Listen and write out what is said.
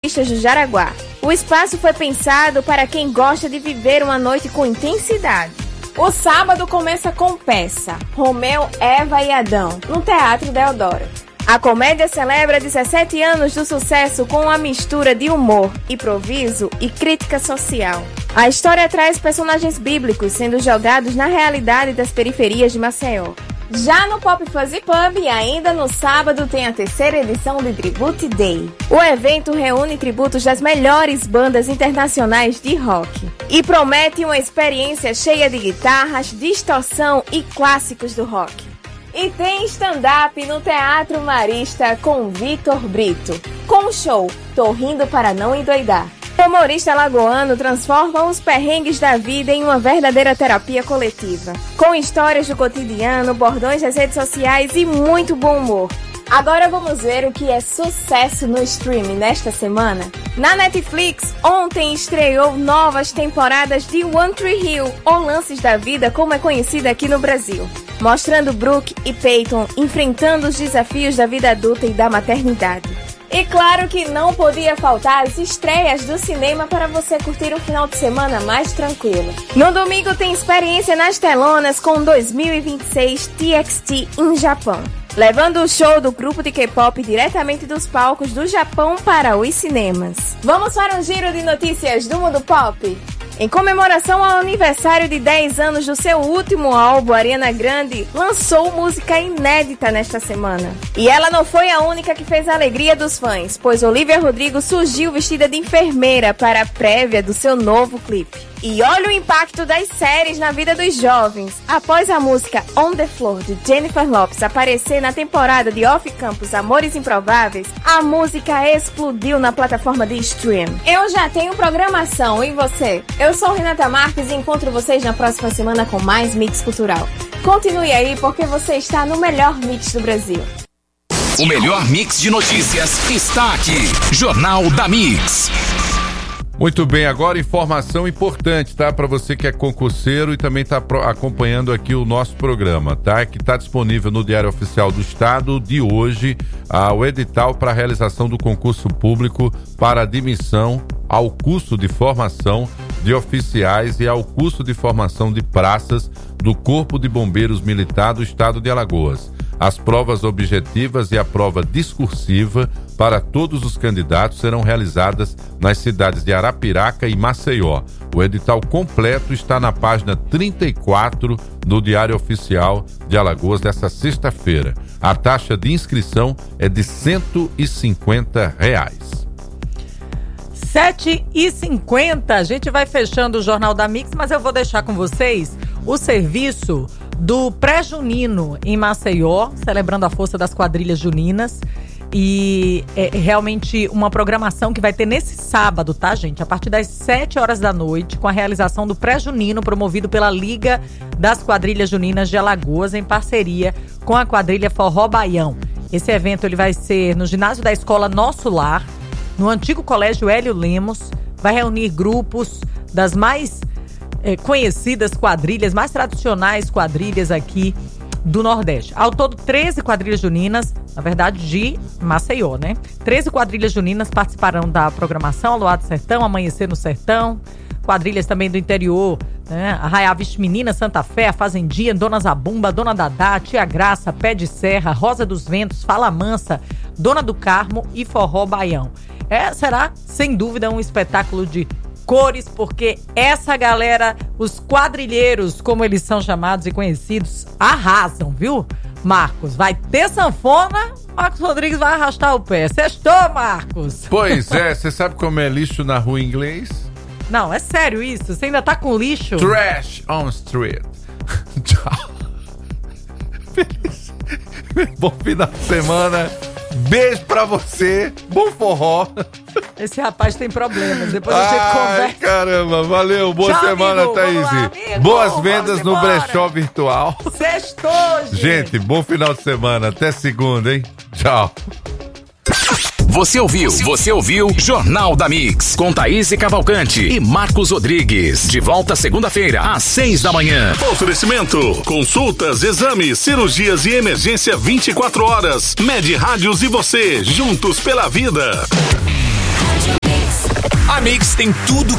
Marista do Jaraguá. O espaço foi pensado para quem gosta de viver uma noite com intensidade. O sábado começa com peça Romeu, Eva e Adão, no Teatro Deodoro. A comédia celebra 17 anos do sucesso com uma mistura de humor, improviso e crítica social. A história traz personagens bíblicos sendo jogados na realidade das periferias de Maceió. Já no Pop Fuzzy Pub, ainda no sábado, tem a terceira edição do Tribute Day. O evento reúne tributos das melhores bandas internacionais de rock e promete uma experiência cheia de guitarras, distorção e clássicos do rock. E tem stand-up no Teatro Marista com Vitor Brito, com o show Tô Rindo Para Não Endoidar. O humorista alagoano transforma os perrengues da vida em uma verdadeira terapia coletiva, com histórias do cotidiano, bordões das redes sociais e muito bom humor. Agora vamos ver o que é sucesso no streaming nesta semana. Na Netflix, ontem estreou novas temporadas de One Tree Hill, ou Lances da Vida, como é conhecida aqui no Brasil, mostrando Brooke e Peyton enfrentando os desafios da vida adulta e da maternidade. E claro que não podia faltar as estreias do cinema para você curtir um final de semana mais tranquilo. No domingo tem experiência nas telonas com 2026 TXT em Japão, levando o show do grupo de K-pop diretamente dos palcos do Japão para os cinemas. Vamos para um giro de notícias do mundo pop? Em comemoração ao aniversário de 10 anos do seu último álbum, Ariana Grande lançou música inédita nesta semana. E ela não foi a única que fez a alegria dos fãs, pois Olivia Rodrigo surgiu vestida de enfermeira para a prévia do seu novo clipe. E olha o impacto das séries na vida dos jovens. Após a música On The Floor, de Jennifer Lopez, aparecer na temporada de Off Campus Amores Improváveis, a música explodiu na plataforma de stream. Eu já tenho programação, e você? Eu sou Renata Marques e encontro vocês na próxima semana com mais Mix Cultural. Continue aí, porque você está no melhor mix do Brasil. O melhor mix de notícias está aqui. Jornal da Mix. Muito bem, agora informação importante, tá? Para você que é concurseiro e também está acompanhando aqui o nosso programa, tá? Que está disponível no Diário Oficial do Estado de hoje o edital para a realização do concurso público para admissão ao curso de formação de oficiais e ao curso de formação de praças do Corpo de Bombeiros Militar do Estado de Alagoas. As provas objetivas e a prova discursiva para todos os candidatos serão realizadas nas cidades de Arapiraca e Maceió. O edital completo está na página 34 do Diário Oficial de Alagoas desta sexta-feira. A taxa de inscrição é de R$ 150. 7h50, a gente vai fechando o Jornal da Mix, mas eu vou deixar com vocês o serviço do pré-junino em Maceió, celebrando a força das quadrilhas juninas. E é realmente uma programação que vai ter nesse sábado, tá, gente? A partir das 7 horas da noite, com a realização do pré-junino promovido pela Liga das Quadrilhas Juninas de Alagoas, em parceria com a quadrilha Forró Baião. Esse evento ele vai ser no ginásio da escola Nosso Lar, no antigo colégio Hélio Lemos. Vai reunir grupos das mais conhecidas quadrilhas, mais tradicionais quadrilhas aqui do Nordeste. Ao todo, 13 quadrilhas juninas, na verdade de Maceió, né? 13 quadrilhas juninas participarão da programação Luar do Sertão, Amanhecer no Sertão, quadrilhas também do interior, né? Arraiá Vixe Menina, Santa Fé, a Fazendinha, Dona Zabumba, Dona Dadá, Tia Graça, Pé de Serra, Rosa dos Ventos, Fala Mansa, Dona do Carmo e Forró Baião. Será, sem dúvida, um espetáculo de cores, porque essa galera, os quadrilheiros, como eles são chamados e conhecidos, arrasam, viu? Marcos, vai ter sanfona, Marcos Rodrigues vai arrastar o pé. Sextou, Marcos? Pois é, você sabe como é lixo na rua em inglês? Não, é sério isso? Você ainda tá com lixo? Trash on street. Tchau. Feliz. Bom final de semana. Beijo pra você. Bom forró. Esse rapaz tem problemas. Depois a gente conversa. Ai, caramba. Valeu. Boa Tchau, semana, amigo. Thaís. Lá, amigo. Boas vendas no embora. brechó virtual. Sextou, Gente, bom final de semana. Até segunda, hein? Tchau. Você ouviu Jornal da Mix, com Thaís Cavalcante e Marcos Rodrigues. De volta segunda-feira, às 6 da manhã. Oferecimento: consultas, exames, cirurgias e emergência 24 horas. Med Rádios e você, juntos pela vida. Na Mix tem tudo